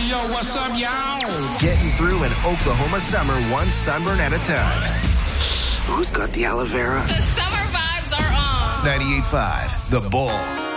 Yo, what's up, y'all? Getting through an Oklahoma summer one sunburn at a time. Who's got the aloe vera? The summer vibes are on. 98.5, The Bull.